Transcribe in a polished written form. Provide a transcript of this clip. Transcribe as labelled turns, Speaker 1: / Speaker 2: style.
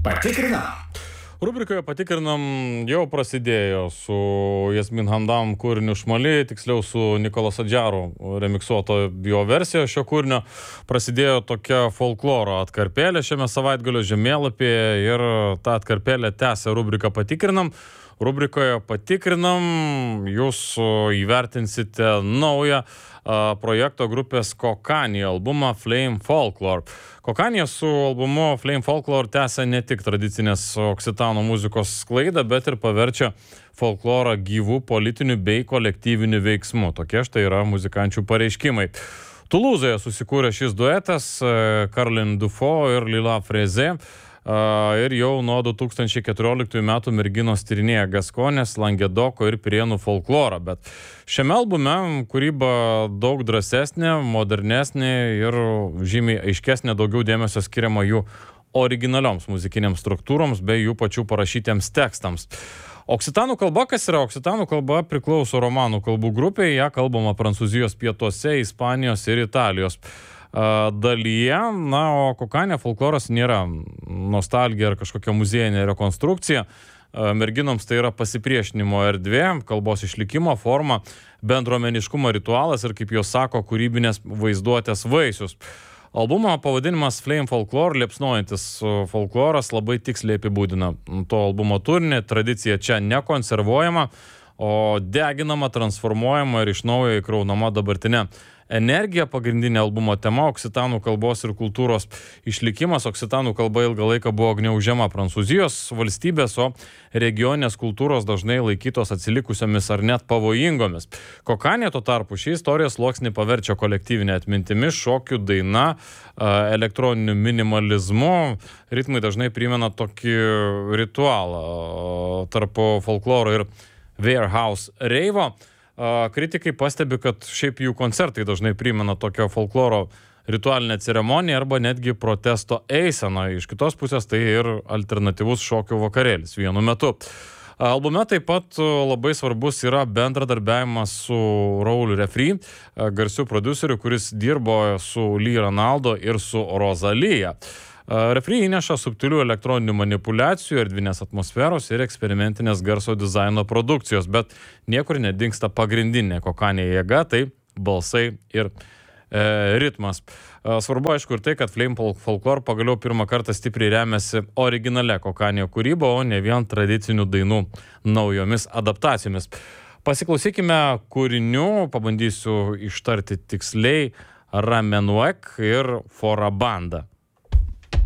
Speaker 1: Patikrinam.
Speaker 2: Rubrikoje patikrinam jau prasidėjo su Jasmin Hamdam kūriniu Šmali, tiksliau su Nikolas Adžaru remiksuoto jo versija šio kūrinio. Prasidėjo tokia folkloro atkarpėlė šiame savaitgalio žemėlapyje ir tą atkarpėlę tęsia rubrika Patikrinam. Rubrikoje Patikrinam jūs įvertinsite naują projekto grupės Kokanija albumą Flame Folklore. Kokanija su albumu Flame Folklore tęsia ne tik tradicinės oksitano muzikos sklaidą, bet ir paverčia folklorą gyvų politinių bei kolektyvinių veiksmų. Tokie štai yra muzikančių pareiškimai. Tulūzoje susikūrė šis duetas Caroline Dufo ir Lila Freze. Ir jau nuo 2014 metų merginos tyrinėja Gaskonės, Langedoko ir Prienų folklorą. Bet šiame albume kūryba daug drąsesnė, modernesnė ir žymiai aiškesnė, daugiau dėmesio skiriama jų originalioms muzikinėms struktūroms bei jų pačių parašytiems tekstams. Oksitanų kalba, kas yra? Oksitanų kalba priklauso romanų kalbų grupiai, ją kalbama Prancūzijos pietuose, Ispanijos ir Italijos dalyje. Na, o Kokanija folkloras nėra nostalgija ar kažkokia muziejinė rekonstrukcija. Merginoms tai yra pasipriešinimo erdvė, kalbos išlikimo forma, bendruomeniškumo ritualas ir, kaip jos sako, kūrybinės vaizduotės vaisius. Albumo pavadinimas Flame Folklore, liepsnojantis folkloras, labai tiksliai apibūdina to albumo turinį. Tradicija čia nekonservuojama, o deginama, transformuojama ir iš naujo įkraunama dabartinė energija. Pagrindinė albumo tema – oksitanų kalbos ir kultūros išlikimas. Oksitanų kalba ilgą laiką buvo gniaužiama Prancūzijos valstybės, o regioninės kultūros dažnai laikytos atsilikusiomis ar net pavojingomis. Kokanija tuo tarpu šį istorijos sluoksnį paverčia kolektyvinė atmintimi, šokių, daina, elektroniniu minimalizmu. Ritmai dažnai primena tokį ritualą tarp folkloro ir warehouse reivo. Kritikai pastebi, kad šiaip jų koncertai dažnai primena tokio folkloro ritualinę ceremoniją arba netgi protesto eiseną. Iš kitos pusės tai ir alternatyvus šokių vakarėlis vienu metu. Albume taip pat labai svarbus yra bendradarbiavimas su Rauliu Refri, garsiu prodiuseriu, kuris dirbo su Lee Ranaldo ir su Rosalija. Refri įneša subtilių elektroninių manipulacijų, erdvinės atmosferos ir eksperimentinės garso dizaino produkcijos, bet niekur nedingsta pagrindinė Kokanija jėga, tai balsai ir ritmas. Svarbu aišku ir tai, kad Flame Folklore pagaliau pirmą kartą stipriai remiasi originale Kokanija kūryba, o ne vien tradicinių dainų naujomis adaptacijomis. Pasiklausykime kūrinių, pabandysiu ištarti tiksliai, Ramenuek ir Forabanda.